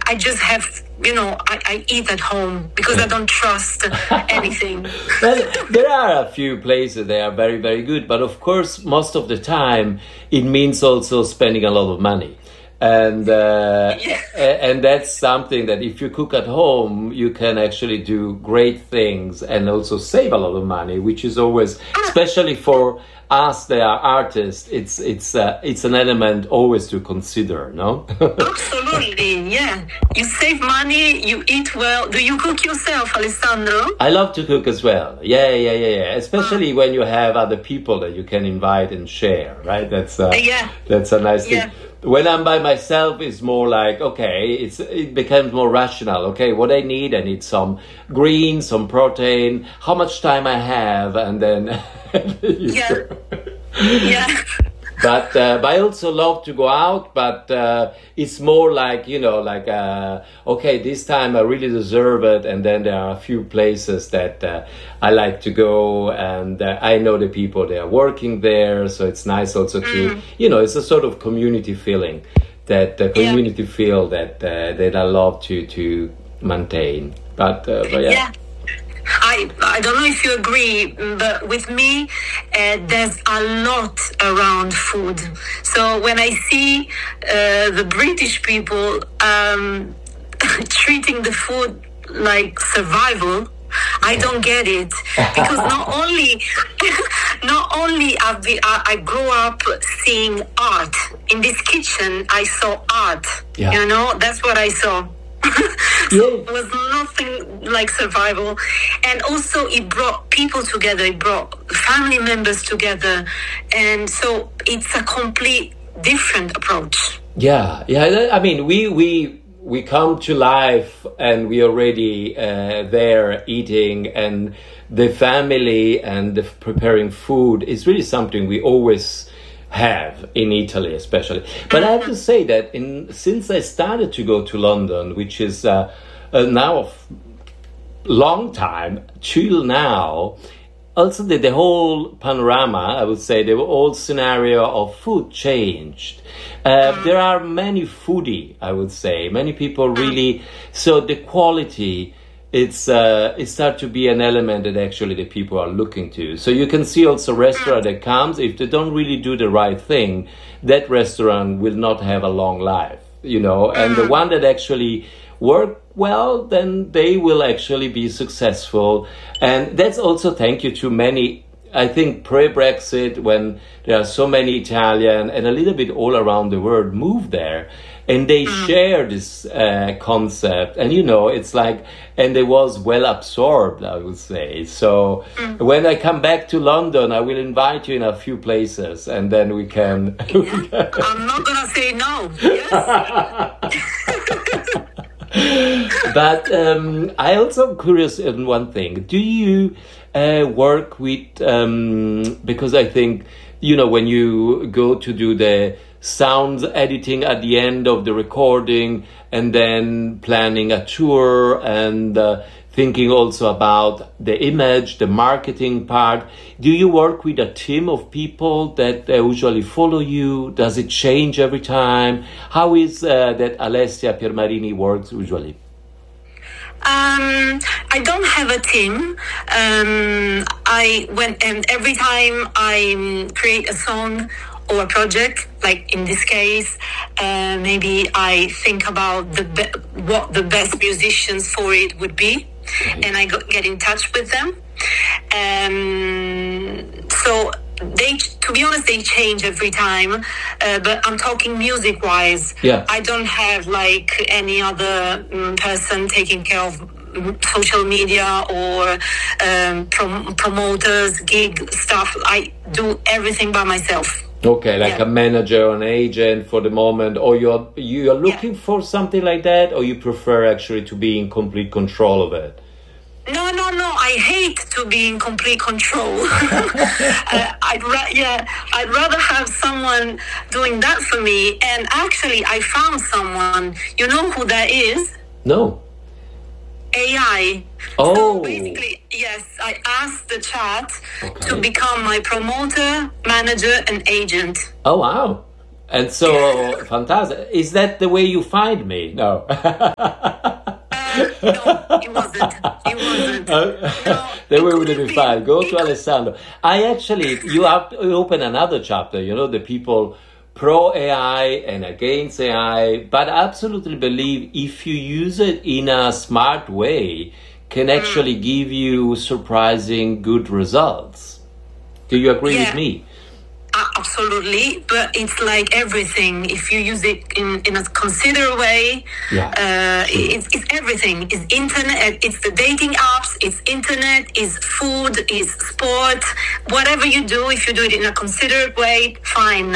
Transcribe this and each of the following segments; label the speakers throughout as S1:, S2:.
S1: I just have, I eat at home because I don't trust anything.
S2: Well, there are a few places that are very, very good, but of course, most of the time, it means also spending a lot of money. And and that's something that if you cook at home, you can actually do great things and also save a lot of money, which is always, especially for us that are artists, it's an element always to consider, no?
S1: Absolutely, yeah. You save money, you eat well. Do you cook yourself, Alessandro?
S2: I love to cook as well. Yeah. Especially when you have other people that you can invite and share, right? That's a nice thing. When I'm by myself, it's more like, okay, it becomes more rational. Okay, what I need some greens, some protein, how much time I have, and then...
S1: Yeah.
S2: But I also love to go out, but it's more like, okay, this time I really deserve it. And then there are a few places that I like to go, and I know the people that are working there. So it's nice also to, it's a sort of community feeling, that community feel that I love to maintain. But yeah.
S1: I don't know if you agree, but with me, there's a lot around food. So when I see the British people treating the food like survival, I don't get it, because not only I grew up seeing art in this kitchen. I saw art. That's what I saw. So it was nothing like survival. And also it brought people together, it brought family members together, and so it's a complete different approach.
S2: I mean, we come to life and we already there eating, and the family and the preparing food is really something we always have in Italy, especially. But I have to say that since I started to go to London, which is now a long time till now, also the whole panorama, I would say, the whole scenario of food changed. There are many foodie, I would say, many people really, so the quality, it starts to be an element that actually the people are looking to. So you can see also restaurant that comes, if they don't really do the right thing, that restaurant will not have a long life, and the one that actually work well, then they will actually be successful. And that's also thank you to many, I think pre-Brexit, when there are so many Italian and a little bit all around the world move there, and they share this concept, and it's like, and it was well absorbed, I would say. So when I come back to London, I will invite you in a few places, and then we can.
S1: I'm not gonna say no. Yes.
S2: But I also am curious in one thing. Do you work with? Because I think when you go to do the sound editing at the end of the recording, and then planning a tour, and thinking also about the image, the marketing part. Do you work with a team of people that usually follow you? Does it change every time? How is that Alessia Piermarini works usually?
S1: I don't have a team. Every time I create a song or a project, like in this case, maybe I think about what the best musicians for it would be, and I get in touch with them. So to be honest, they change every time. But I'm talking music-wise.
S2: Yeah.
S1: I don't have like any other person taking care of social media or promoters, gig stuff. I do everything by myself.
S2: Okay, like a manager, an agent for the moment, or you're looking for something like that, or you prefer actually to be in complete control of it?
S1: No. I hate to be in complete control. I'd rather have someone doing that for me. And actually, I found someone. You know who that is?
S2: No.
S1: AI.
S2: Oh.
S1: So basically, yes, I asked the chat to become my promoter, manager, and agent.
S2: Oh, wow. And so, fantastic. Is that the way you find me? No.
S1: No, it wasn't. It wasn't. No,
S2: the way would be fine. Go to Alessandro. You open another chapter, the people pro AI and against AI, but I absolutely believe if you use it in a smart way, can actually give you surprising good results. Do you agree with me?
S1: Absolutely, but it's like everything. If you use it in a considered way, it's everything. It's internet, it's the dating apps, it's internet, it's food, it's sport. Whatever you do, if you do it in a considered way, fine.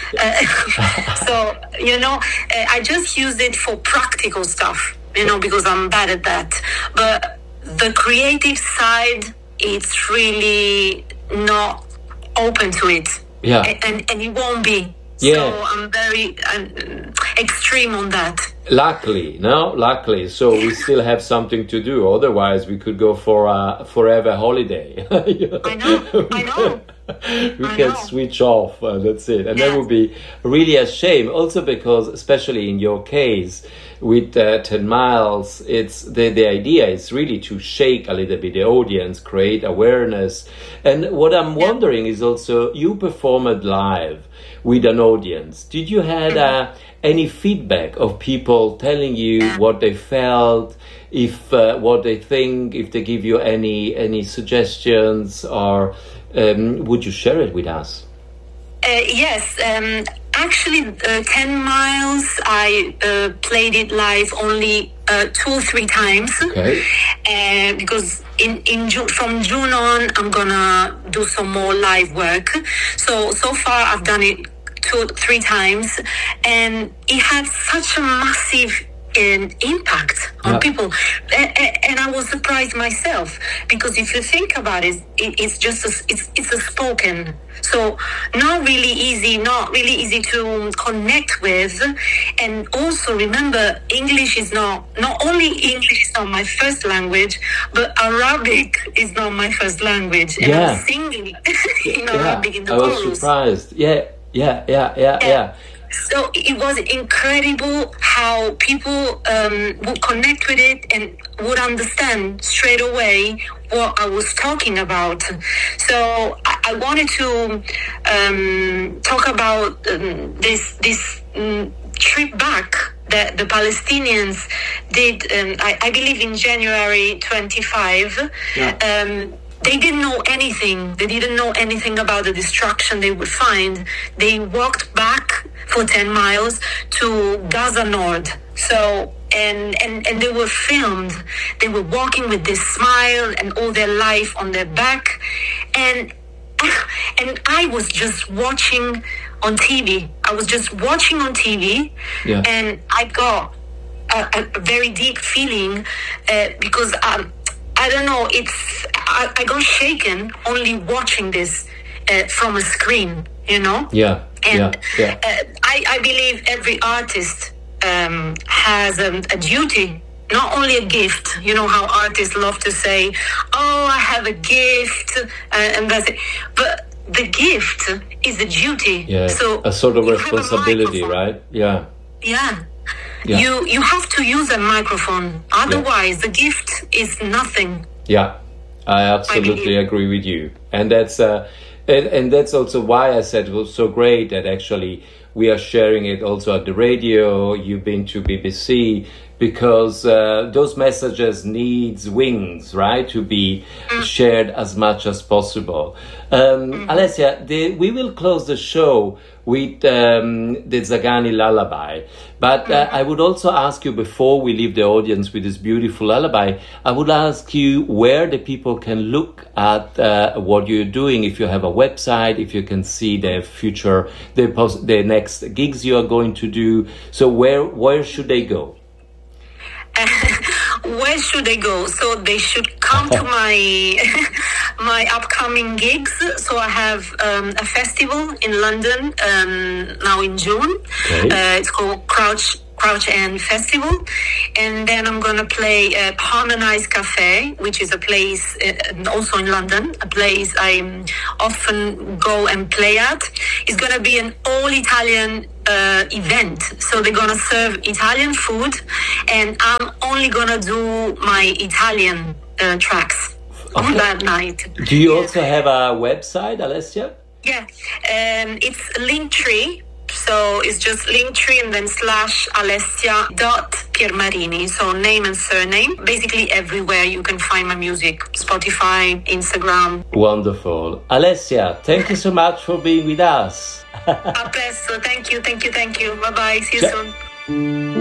S1: So, I just use it for practical stuff, because I'm bad at that. But the creative side, it's really not open to it.
S2: Yeah,
S1: and it won't be.
S2: Yeah.
S1: So I'm very extreme on that.
S2: Luckily. So we still have something to do. Otherwise, we could go for a forever holiday.
S1: I know.
S2: We can switch off. That's it. And that would be really a shame. Also because, especially in your case, with 10 miles, it's the idea is really to shake a little bit the audience, create awareness. And what I'm wondering is also, you performed live with an audience. Did you had any feedback of people telling you what they felt, if what they think, if they give you any suggestions, or would you share it with us?
S1: Yes. Actually, 10 miles, I played it live only 2 or 3 times.
S2: Okay.
S1: Because from June on, I'm gonna do some more live work. So far, I've done it 2 or 3 times, and it had such a massive impact on people, and I was surprised myself, because if you think about it, it's just it's a spoken, so not really easy to connect with. And also remember, English is not only English is not my first language, but Arabic is not my first language, and I'm singing in Arabic in the chorus.
S2: I was surprised. Yeah.
S1: So it was incredible how people would connect with it and would understand straight away what I was talking about. So I wanted to talk about this trip back that the Palestinians did, I believe in January 25. They didn't know anything. They didn't know anything about the destruction they would find. They walked back for 10 miles to Gaza North. So, and they were filmed. They were walking with this smile and all their life on their back. And I was just watching on TV. And I got a very deep feeling because I don't know, I got shaken only watching this from a screen,
S2: Yeah.
S1: And I believe every artist has a duty, not only a gift. You know how artists love to say, "Oh, I have a gift," and that's it. But the gift is a duty.
S2: Yeah.
S1: So
S2: a sort of responsibility, right? Yeah.
S1: Yeah. You have to use a microphone. Otherwise, the gift is nothing.
S2: Yeah, I absolutely agree with you. And that's and that's also why I said it was so great that actually we are sharing it also at the radio. You've been to BBC, because those messages needs wings, right, to be shared as much as possible. Alessia, we will close the show with the Zagani lullaby. But I would also ask you, before we leave the audience with this beautiful lullaby, I would ask you where the people can look at what you're doing, if you have a website, if you can see the future, the next gigs you are going to do. So where should they go?
S1: Where should they go? So they should come to my upcoming gigs. So I have a festival in London now in June.
S2: Okay.
S1: It's called Crouch Crouch End Festival. And then I'm going to play at Harmonize Cafe, which is a place also in London, a place I often go and play at. It's going to be an all-Italian event. So they're going to serve Italian food, and I'm only going to do my Italian tracks on that night.
S2: Do you also have a website, Alessia?
S1: Yeah, it's Linktree. So it's just Linktree and then /Alessia.Piermarini. So name and surname. Basically everywhere you can find my music. Spotify, Instagram.
S2: Wonderful. Alessia, thank you so much for being with us.
S1: A presto. Thank you. Bye-bye. See you soon.